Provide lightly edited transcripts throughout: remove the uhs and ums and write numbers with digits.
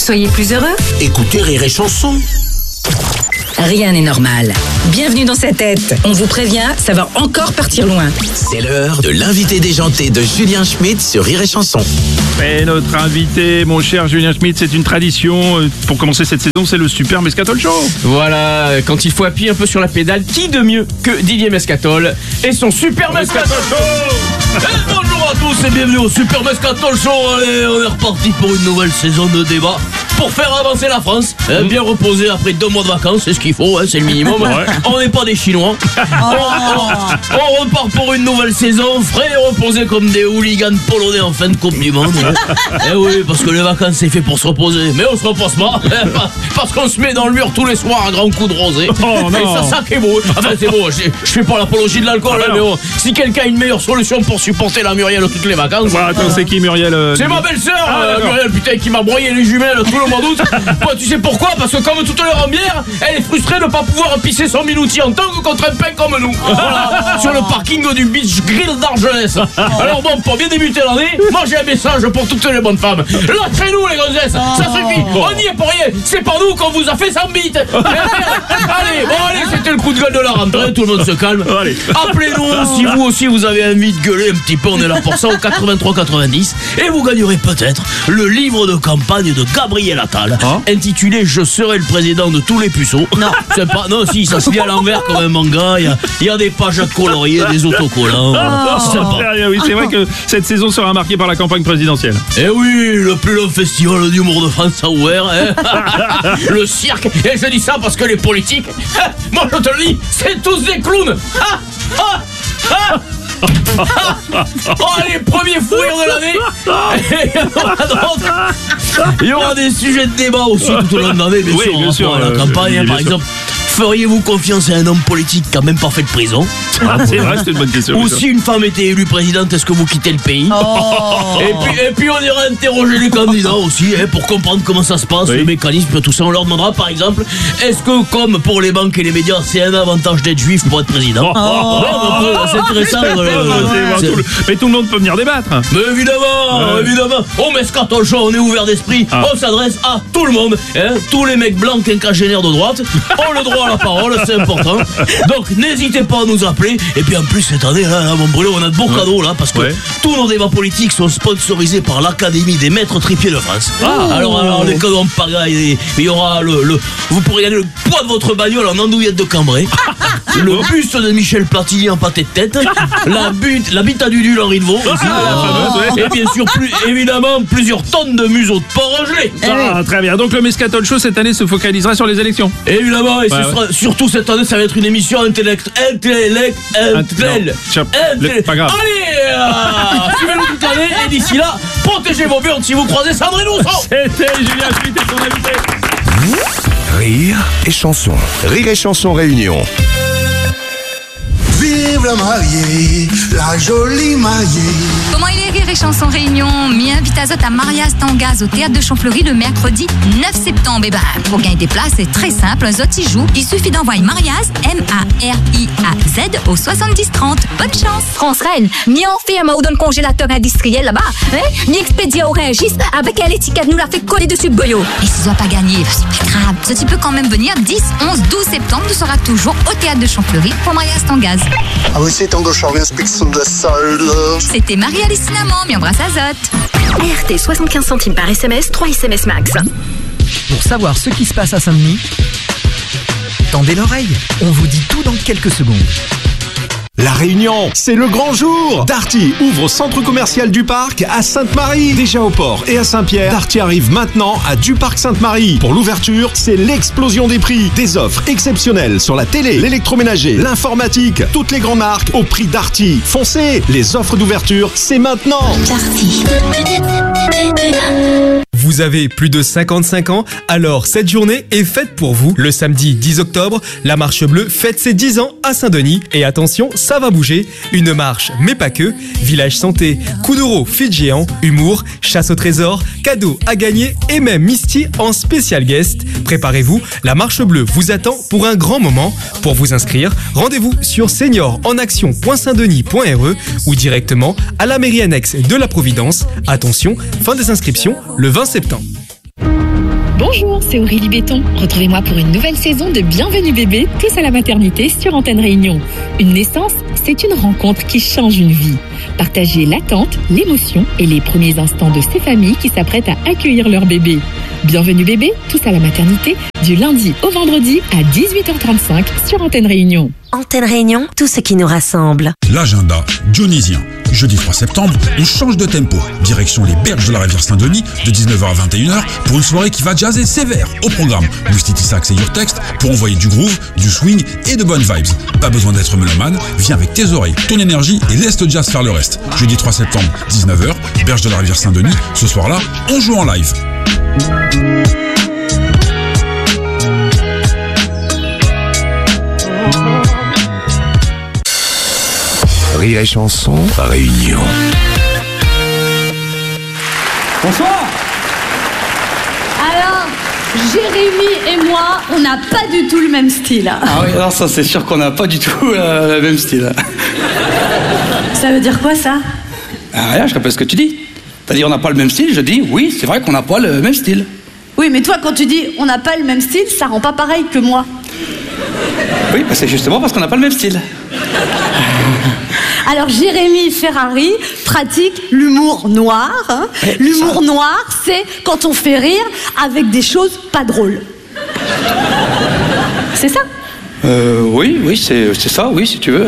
Soyez plus heureux. Écoutez Rire et Chanson. Rien n'est normal. Bienvenue dans sa tête. On vous prévient, ça va encore partir loin. C'est l'heure de l'invité déjanté de Julien Schmitt sur Rire et Chanson. Et notre invité, mon cher Julien Schmitt, c'est une tradition. Pour commencer cette saison, c'est le Super Mescatol Show. Voilà, quand il faut appuyer un peu sur la pédale, qui de mieux que Didier Mescatol et son Super Mescatol Show. Bonjour à tous et bienvenue au Super Mescatol Show. Allez, on est reparti pour une nouvelle saison de débat pour faire avancer la France. Bien reposé après 2 mois de vacances, c'est ce qu'il faut, c'est le minimum. On n'est pas des Chinois. On repart pour une nouvelle saison, frais et reposés comme des hooligans polonais en fin de Coupe du Monde. Eh oui, parce que les vacances c'est fait pour se reposer, mais on se repose pas, parce qu'on se met dans le mur tous les soirs à grands coups de rosé. Et ça qui est beau. Enfin c'est beau, je fais pas l'apologie de l'alcool, mais bon, si quelqu'un a une meilleure solution pour supporter la Muriel toutes les vacances. Voilà, attends, c'est qui Muriel C'est ma belle-sœur, Muriel, putain, qui m'a broyé les jumelles tout le mois d'août. Tu sais pourquoi? Parce que comme toutes les rambières, elle est frustrée de ne pas pouvoir pisser son minouti en tangue contre un pain comme nous. Voilà, sur le parking du Beach Grill d'Argelès. Alors bon, pour bien débuter l'année, moi j'ai un message pour toutes les bonnes femmes. Lâchez-nous les gonzesses, ça suffit, on n'y est pour rien. C'est pas nous qu'on vous a fait 100 bites. Allez, c'était le coup de gueule de la rentrée, tout le monde se calme. Appelez-nous si vous aussi vous avez envie de gueuler un petit peu, on est là pour ça au 83 90 et vous gagnerez peut-être le livre de campagne de Gabriel Attal intitulé Je serai le président de tous les puceaux. Non, c'est pas, non, si, ça se lit à l'envers comme un manga. Il y a des pages à colorier, des autocollants. Oui, c'est vrai que cette saison sera marquée par la campagne présidentielle. Eh oui, le plus long festival d'humour de France a ouvert. Le cirque. Et je dis ça parce que les politiques, moi je te le dis, c'est tous des clowns. Les premiers fous rires de l'année. Il y aura des sujets de débat aussi tout au long de l'année, bien sûr, la campagne, par exemple. Feriez-vous confiance à un homme politique qui n'a même pas fait de prison? C'est vrai, c'est une bonne question. Ou si une femme était élue présidente, est-ce que vous quittez le pays? Et puis on ira interroger les candidats aussi, pour comprendre comment ça se passe, le mécanisme, tout ça. On leur demandera par exemple, est-ce que comme pour les banques et les médias, c'est un avantage d'être juif pour être président? C'est intéressant. Mais tout le monde peut venir débattre. Mais évidemment. Au Mescatol Show, on est ouvert d'esprit. On s'adresse à tout le monde, tous les mecs blancs quinquagénaires de droite ont le droit à la parole, c'est important. Donc n'hésitez pas à nous appeler. Et puis en plus cette année là mon Bruno, on a de beaux cadeaux là, parce que tous nos débats politiques sont sponsorisés par l'Académie des maîtres tripiers de France. Alors les cadeaux en pagaille, il y aura vous pourrez gagner le poids de votre bagnole en andouillette de Cambrai, le buste de Michel Platini en pâté de tête, la bite à Dudule en riz de veau aussi, et bien sûr évidemment plusieurs tonnes de museaux de porc gelé. Très bien, donc le Mescatol Show cette année se focalisera sur les élections. Évidemment, et ce sera surtout cette année, ça va être une émission intellectuelle. Pas grave. Allez, suivez-nous toute l'année et d'ici là, protégez vos burnes si vous croisez Sandrine Rousseau. C'était Julien Schmitt et son invité. Rire et chanson. Rire et chanson réunion. Vive la mariée, la jolie mariée. Comment il est Rire et Chanson Réunion? Mi invite à Zot à Marias Tangaz au théâtre de Champfleury le mercredi 9 septembre. Et pour gagner des places, c'est très simple. Zot y joue. Il suffit d'envoyer Marias, M-A-R-I-A-Z au 7030. Bonne chance. France-Reine, mi en fait un donne congélateur industriel là-bas. Mi expédié au Régis avec l'étiquette nous l'a fait coller dessus Goyo. Et si tu dois pas gagner, c'est pas grave. Zot, tu peux quand même venir 10, 11, 12 septembre. Nous sera toujours au théâtre de Champfleury pour Marias Tangaz. Ah oui, c'est Tango Charlie, inspection de la salle. C'était Marie-Alice Cinnamon, mi embrasse à Zot. RT 75 centimes par SMS, 3 SMS max. Pour savoir ce qui se passe à Saint-Denis, tendez l'oreille, on vous dit tout dans quelques secondes. La Réunion, c'est le grand jour. Darty ouvre au centre commercial du Parc à Sainte-Marie. Déjà au port et à Saint-Pierre, Darty arrive maintenant à du Parc Sainte-Marie. Pour l'ouverture, c'est l'explosion des prix. Des offres exceptionnelles sur la télé, l'électroménager, l'informatique, toutes les grandes marques au prix Darty. Foncez, les offres d'ouverture, c'est maintenant. Darty. Vous avez plus de 55 ans? Alors cette journée est faite pour vous. Le samedi 10 octobre, la Marche Bleue fête ses 10 ans à Saint-Denis. Et attention, ça va bouger. Une marche, mais pas que. Village santé, coup d'euro, feat géant, humour, chasse au trésor, cadeaux à gagner et même Misty en spécial guest. Préparez-vous, la Marche Bleue vous attend pour un grand moment. Pour vous inscrire, rendez-vous sur seniorensaction.saintdenis.re ou directement à la mairie annexe de la Providence. Attention, fin des inscriptions le 20 septembre. Bonjour, c'est Aurélie Béton. Retrouvez-moi pour une nouvelle saison de Bienvenue bébé, tous à la maternité sur Antenne Réunion. Une naissance, c'est une rencontre qui change une vie. Partagez l'attente, l'émotion et les premiers instants de ces familles qui s'apprêtent à accueillir leur bébé. Bienvenue bébé, tous à la maternité, du lundi au vendredi à 18h35 sur Antenne Réunion. Antenne Réunion, tout ce qui nous rassemble. L'agenda dionysien. Jeudi 3 septembre, on change de tempo. Direction les berges de la rivière Saint-Denis de 19h à 21h pour une soirée qui va jazzer sévère. Au programme, Wistiti Sax et Your Text pour envoyer du groove, du swing et de bonnes vibes. Pas besoin d'être mélomane, viens avec tes oreilles, ton énergie et laisse le jazz faire le reste. Jeudi 3 septembre, 19h, berges de la rivière Saint-Denis. Ce soir-là, on joue en live. Rire et chanson, Réunion. Bonsoir. Alors, Jérémy et moi, on n'a pas du tout le même style. Ah oui, alors ça c'est sûr qu'on n'a pas du tout le même style. Ça veut dire quoi ça? Rien, je répète ce que tu dis. T'as dit on n'a pas le même style, je dis oui, c'est vrai qu'on n'a pas le même style. Oui, mais toi quand tu dis on n'a pas le même style, ça rend pas pareil que moi. Oui, bah c'est justement parce qu'on n'a pas le même style. Alors Jérémy Ferrari pratique l'humour noir. Hein. L'humour noir, c'est quand on fait rire avec des choses pas drôles. C'est ça? Oui, c'est ça, oui, si tu veux.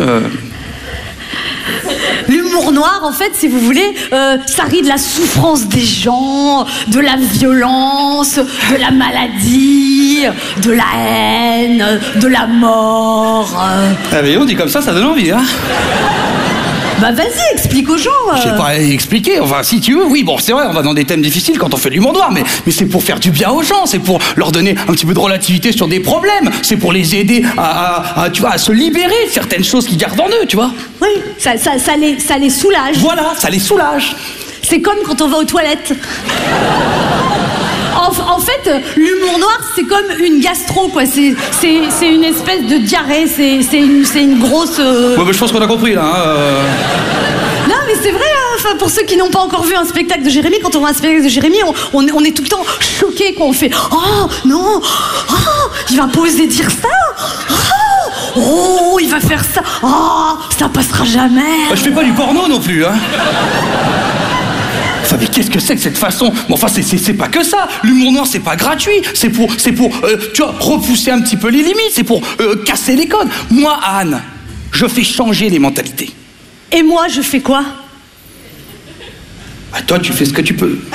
L'humour noir, en fait, si vous voulez, ça rit de la souffrance des gens, de la violence, de la maladie, de la haine, de la mort. Ah mais on dit comme ça donne envie, hein. Bah vas-y, explique aux gens. J'ai pas expliqué, enfin si tu veux, oui, bon c'est vrai, on va dans des thèmes difficiles quand on fait de l'humour noir, mais c'est pour faire du bien aux gens, c'est pour leur donner un petit peu de relativité sur des problèmes, c'est pour les aider à se libérer de certaines choses qu'ils gardent en eux, tu vois. Oui, ça les soulage. Voilà, ça les soulage. C'est comme quand on va aux toilettes. En fait, l'humour noir, c'est comme une gastro, quoi. C'est une espèce de diarrhée, c'est une grosse... Ouais, mais je pense qu'on a compris, là. Non, mais c'est vrai, hein. Enfin, pour ceux qui n'ont pas encore vu un spectacle de Jérémy, quand on voit un spectacle de Jérémy, on est tout le temps choqués, quoi. On fait « Oh, non, oh, il va pas oser dire ça, oh, il va faire ça, oh, ça passera jamais. » Je fais pas du porno non plus, hein. Enfin, mais qu'est-ce que c'est que cette façon? Bon, enfin, c'est pas que ça. L'humour noir, c'est pas gratuit. C'est pour tu vois, repousser un petit peu les limites. C'est pour casser les codes. Moi, Anne, je fais changer les mentalités. Et moi, je fais quoi? Bah, toi, tu fais ce que tu peux.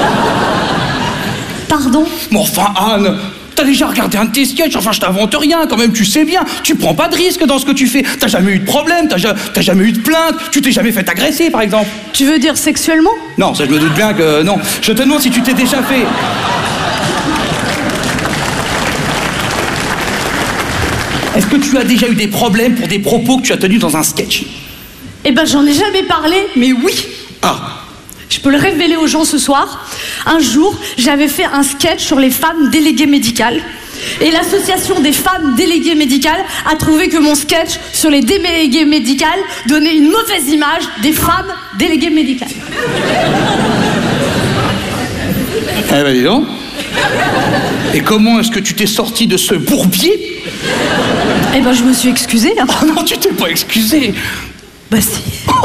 Pardon? Mais enfin, Anne, t'as déjà regardé un de tes sketchs, enfin je t'invente rien, quand même tu sais bien, tu prends pas de risque dans ce que tu fais, t'as jamais eu de problème, t'as jamais eu de plainte, tu t'es jamais fait agresser par exemple. Tu veux dire sexuellement? Non, ça je me doute bien que non, je te demande si tu t'es déjà fait. Est-ce que tu as déjà eu des problèmes pour des propos que tu as tenus dans un sketch? Eh ben j'en ai jamais parlé, mais oui. Ah. Je peux le révéler aux gens ce soir. Un jour, j'avais fait un sketch sur les femmes déléguées médicales. Et l'association des femmes déléguées médicales a trouvé que mon sketch sur les déléguées médicales donnait une mauvaise image des femmes déléguées médicales. Eh ben dis donc. Et comment est-ce que tu t'es sorti de ce bourbier? Eh ben je me suis excusée. Hein. Oh non, tu t'es pas excusée. Bah si.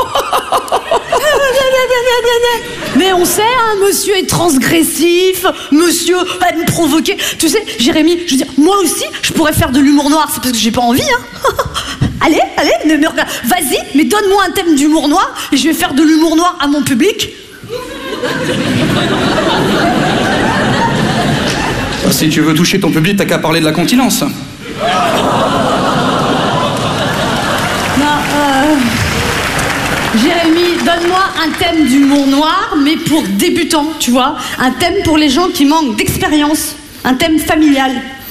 Mais on sait, hein, monsieur est transgressif, monsieur va me provoquer. Tu sais, Jérémy, je veux dire, moi aussi, je pourrais faire de l'humour noir, c'est parce que j'ai pas envie, hein. Allez, vas-y, mais donne-moi un thème d'humour noir et je vais faire de l'humour noir à mon public. Si tu veux toucher ton public, t'as qu'à parler de la continence. Non, Jérémy, donne-moi un thème d'humour noir, mais pour débutants, tu vois. Un thème pour les gens qui manquent d'expérience. Un thème familial.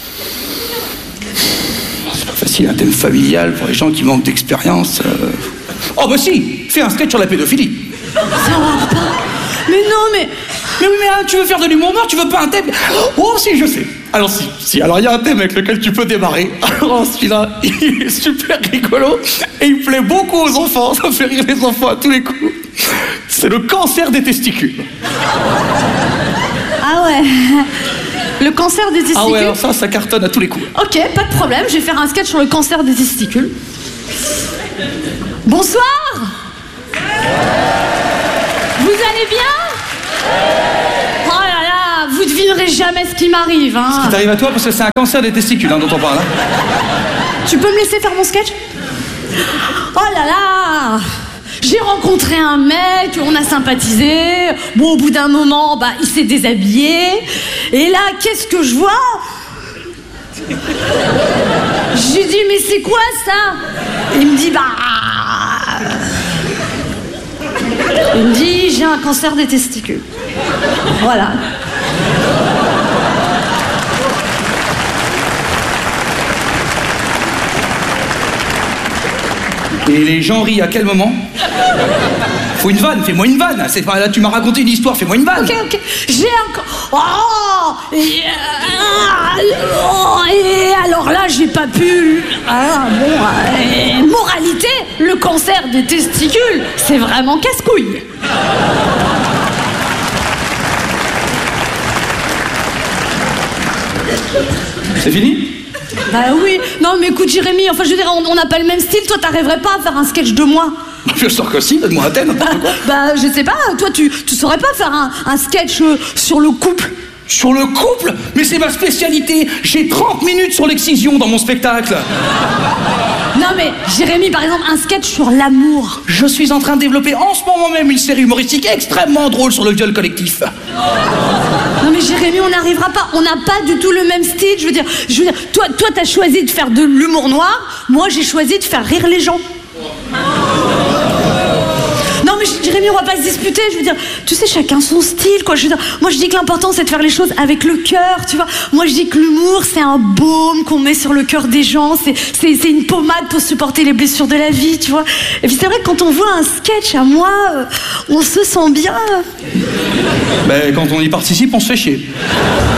C'est pas facile, un thème familial pour les gens qui manquent d'expérience. Oh bah si, fais un sketch sur la pédophilie. Ça va pas. Mais non, mais oui, mais hein, tu veux faire de l'humour noir, tu veux pas un thème? Oh si, je sais. Alors si, alors il y a un thème avec lequel tu peux démarrer. Alors celui-là, il est super rigolo et il plaît beaucoup aux enfants, ça fait rire les enfants à tous les coups. C'est le cancer des testicules. Ah ouais. Le cancer des testicules. Ah ouais, alors ça cartonne à tous les coups. Ok, pas de problème, je vais faire un sketch sur le cancer des testicules. Bonsoir. Vous allez bien? Oh là là, vous devinerez jamais ce qui m'arrive, hein. Ce qui t'arrive à toi, parce que c'est un cancer des testicules dont on parle. Tu peux me laisser faire mon sketch? Oh là là, j'ai rencontré un mec, on a sympathisé. Bon, au bout d'un moment, il s'est déshabillé. Et là, qu'est-ce que je vois? J'ai dit, mais c'est quoi ça? Il me dit, il me dit, j'ai un cancer des testicules. Voilà. Et les gens rient à quel moment? Faut une vanne, fais-moi une vanne. C'est pas là, tu m'as raconté une histoire, fais-moi une vanne. Ok. J'ai un... Oh et alors là, j'ai pas pu... moralité, le cancer des testicules, c'est vraiment casse-couille. C'est fini? Bah oui. Non mais écoute Jérémy, enfin je veux dire, on n'a pas le même style. Toi t'arriverais pas à faire un sketch de moi? Je sors que si, donne-moi un thème. Je sais pas, toi tu saurais pas faire un sketch sur le couple? Sur le couple? Mais c'est ma spécialité. J'ai 30 minutes sur l'excision dans mon spectacle. Non mais Jérémy, par exemple, un sketch sur l'amour. Je suis en train de développer en ce moment même une série humoristique extrêmement drôle sur le viol collectif. Non mais Jérémy, on n'arrivera pas, on n'a pas du tout le même style. Je veux dire, toi t'as choisi de faire de l'humour noir, moi j'ai choisi de faire rire les gens. Non mais Jérémy, on va pas se disputer, je veux dire, tu sais, chacun son style, quoi. Je veux dire, moi je dis que l'important c'est de faire les choses avec le cœur, tu vois. Moi je dis que l'humour c'est un baume qu'on met sur le cœur des gens, c'est une pommade pour supporter les blessures de la vie, tu vois. Et puis c'est vrai que quand on voit un sketch à moi, on se sent bien. Ben quand on y participe, on se fait chier.